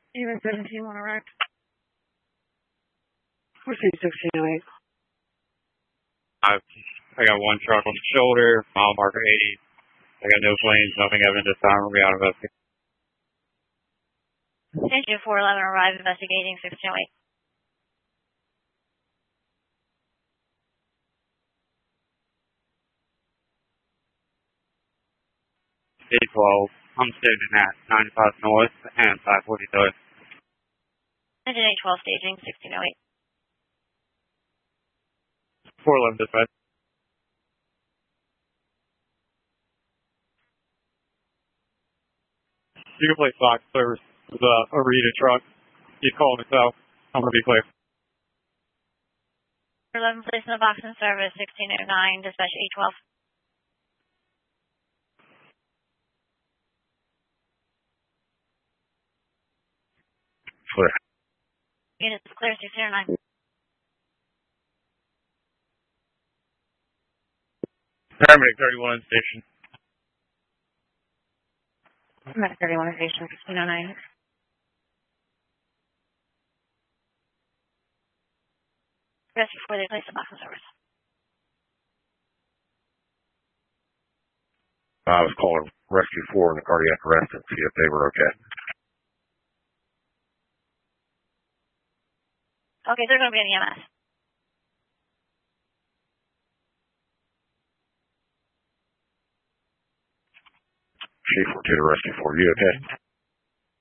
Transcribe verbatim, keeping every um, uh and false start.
Even seventeen one arrived. Proceed sixteen oh eight. I, I got one truck on the shoulder, mile marker eighty. I got no planes, nothing evident this time. We'll be out investigating. Engine four eleven arrived investigating sixteen oh eight. D twelve, I'm staging at ninety-five north and five forty-third. Engine eight twelve staging sixteen oh eight. four eleven dispatch. You can play Fox service with a, a Rita truck. He's calling himself. I'm going to be clear. eleven placed in the box in service sixteen oh nine, dispatch eight twelve. Clear. Unit is clear sixteen oh nine. Paramedic thirty-one station. Paramedic thirty-one station sixteen oh nine. Rest before they place the box in service. I was calling Rescue four in the cardiac arrest and see if they were okay. Okay, they're going to be in E M S. Chief, we're to the Rescue four. You okay?